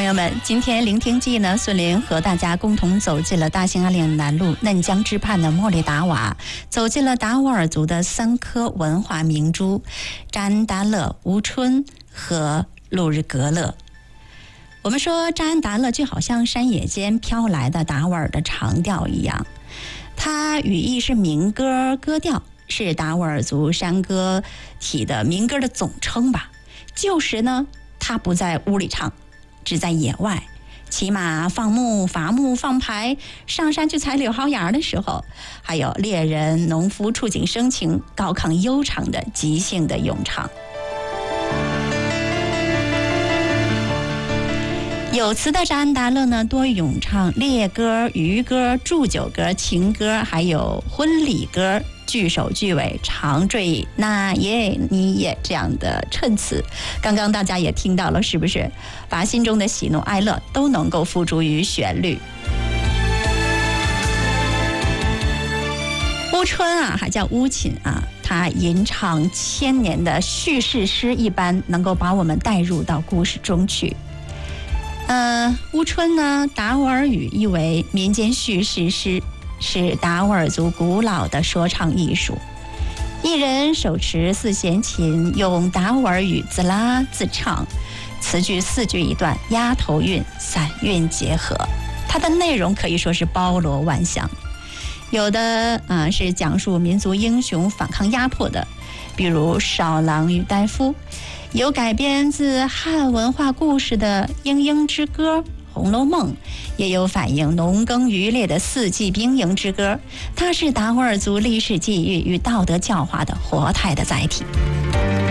朋友们，今天聆听记呢，孙林和大家共同走进了大兴安岭南路嫩江支畔的莫里达瓦，走进了达斡尔族的3颗文化明珠扎恩达勒、乌春和路日格勒。我们说扎恩达勒就好像山野间飘来的达斡尔的长调一样，它语义是民歌歌调，是达斡尔族山歌体的民歌的总称吧。旧时呢，它不在屋里唱，只在野外骑马放牧、伐木放牌，上山去采柳蒿芽的时候，还有猎人农夫触景生情、高亢悠长的即兴的咏唱。有词的扎恩达勒呢，多咏唱猎歌、渔歌、祝酒歌、情歌，还有婚礼歌，句首句尾长缀那耶你也这样的衬词。刚刚大家也听到了，是不是把心中的喜怒哀乐都能够付诸于旋律？乌春啊，还叫乌琴啊，它吟唱千年的叙事诗一般，能够把我们带入到故事中去。乌春呢，达斡尔语意为民间叙事诗，是达斡尔族古老的说唱艺术。一人手持4弦琴，用达斡尔语自拉自唱，词句4句一段，押头韵、散韵结合。它的内容可以说是包罗万象，有的是讲述民族英雄反抗压迫的，比如少郎与戴夫；有改编自汉文化故事的《莺莺之歌》《红楼梦》，也有反映农耕渔猎的《四季兵营之歌》。它是达斡尔族历史记忆与道德教化的活态的载体。